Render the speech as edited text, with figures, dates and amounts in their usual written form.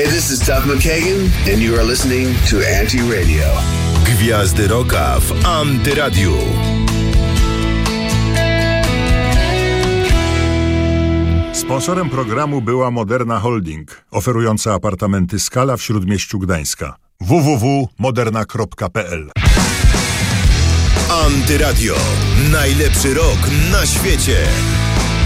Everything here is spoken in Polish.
This is Duff McKagan and you are listening to Anti-Radio. Gwiazdy Rocka w Antyradiu. Sponsorem programu była Moderna Holding, oferująca apartamenty Skala w Śródmieściu Gdańska. www.moderna.pl. Antyradio. Najlepszy rock na świecie.